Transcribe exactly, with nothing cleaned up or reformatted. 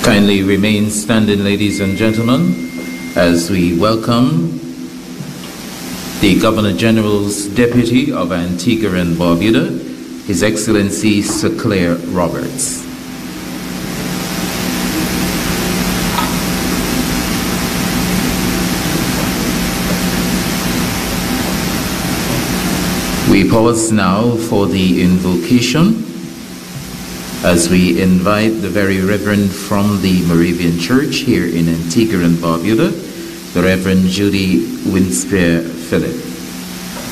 Kindly remain standing, ladies and gentlemen, as we welcome the Governor General's Deputy of Antigua and Barbuda, His Excellency Sir Clare Roberts. We pause now for the invocation as we invite the Very Reverend from the Moravian Church here in Antigua and Barbuda, the Reverend Judy Winspear Phillip.